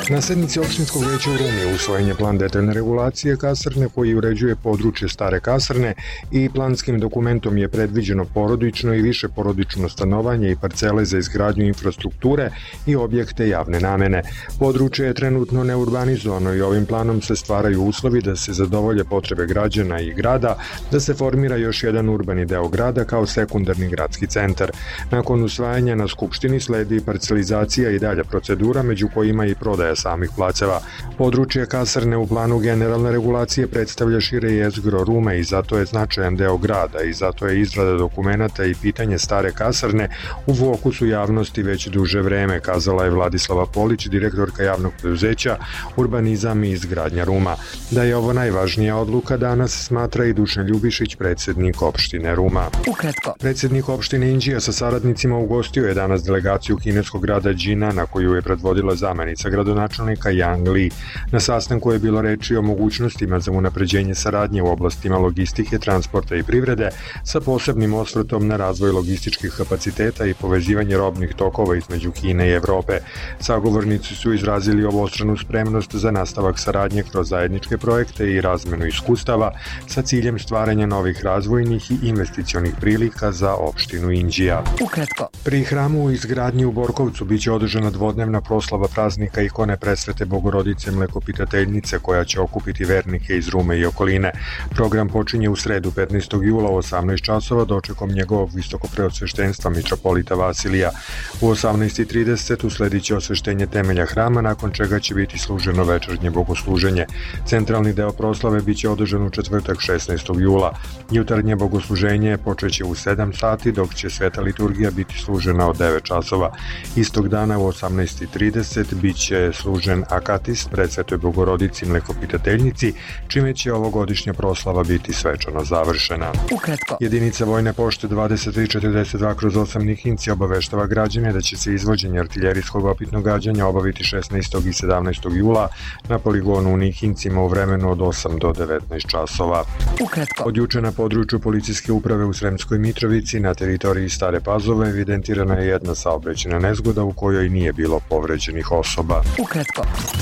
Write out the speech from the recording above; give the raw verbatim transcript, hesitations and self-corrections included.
Na sednici opštinskog veća u Rumi usvojen je plan detaljne regulacije kasarne koji uređuje područje stare kasarne i planskim dokumentom je predviđeno porodično i više porodično stanovanje i parcele za izgradnju infrastrukture i objekte javne namene. Područje je trenutno neurbanizovano i ovim planom se stvaraju uslovi da se zadovolje potrebe građana i grada, da se formira još jedan urbani deo grada kao sekundarni gradski centar. Nakon usvajanja na Skupštini sledi parcelizacija i dalja procedura, među kojima i prodaja samih placeva. Područje kasarne u planu generalne regulacije predstavlja šire jezgro Rume i zato je značajan deo grada i zato je izrada dokumenata i pitanje stare kasarne u fokusu javnosti već duže vreme, kazala je Vladislava Polić, direktorka javnog preduzeća Urbanizam i izgradnja Ruma. Da je ovo najvažnija odluka danas smatra i Dušan Ljubišić, predsednik opštine Ruma. Ukratko. Predsednik opštine Inđija sa saradnicima ugostio je danas delegaciju kineskog grada Džinana koju je predvodila zamenica gradonačelnika Yang Li. Na sastanku je bilo reči o mogućnostima za unapređenje saradnje u oblastima logistike, transporta i privrede sa posebnim osvrtom na razvoj logističkih kapaciteta i povezivanje robnih tokova između Kine i Evrope. Sagovornici su izrazili obostranu spremnost za nastavak saradnje kroz zajedničke projekte i razmenu iskustava sa ciljem stvaranja novih razvojnih i investicionih prilika za opštinu Inđija. Ukratko. Pri hramu u izgradnji u Borkovcu biće održana dvodnevna proslava praznika ikone Presvete Bogorodice Mlekopitateljnice koja će okupiti vernike iz Rume i okoline. Program počinje u sredu petnaestog jula u osamnaest časova dočekom njegovog visokopreosveštenstva mitropolita Vasilija. U osamnaest i trideset usledit će osveštenje temelja hrama, nakon čega će biti služeno večernje bogosluženje. Centralni deo proslave biće održan u četvrtak šesnaestog jula. Jutarnje bogosluženje počeće u sedam sati, dok će sveta liturgija biti služena od devet časova. Istog dana u osamnaest i trideset biće služen akatist Presvetoj Bogorodici Mlekopitateljnici, čime će ovogodišnja proslava biti svečano završena. Ukratko. Jedinica Vojne pošte dvadeset tri četrdeset dva kroz osam Nihinci obaveštava građane da će se izvođenje artiljerijskog opitnog gađanja obaviti šesnaestog i sedamnaestog jula na poligonu u Nihincima u vremenu od osam do devetnaest časova. Ukratko. Od juče na području policijske uprave u Sremskoj Mitrovici na teritoriji Stare Pazove evidentirana je jedna saobraćajna nezgoda u kojoj nije bilo povređenih osoba. Ukratko.